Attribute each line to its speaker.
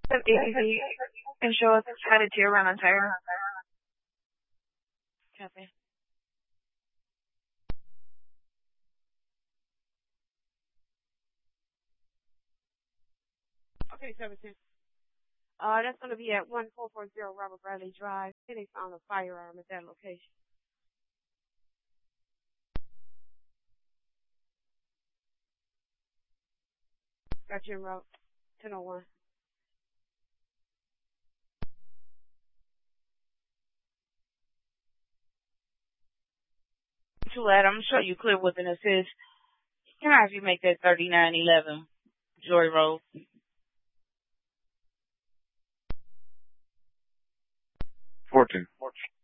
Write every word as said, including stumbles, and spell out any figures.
Speaker 1: If you can show us headed to your run tire. Copy.
Speaker 2: Okay, seventeen. Uh, that's going to be at one four four zero Robert Bradley Drive. They found a firearm at that location. Got you en route. ten oh one.
Speaker 3: Too late. I'm sure you clear with an assist. Can I have you make that thirty-nine eleven Joy Road?
Speaker 4: fourteen. fourteen.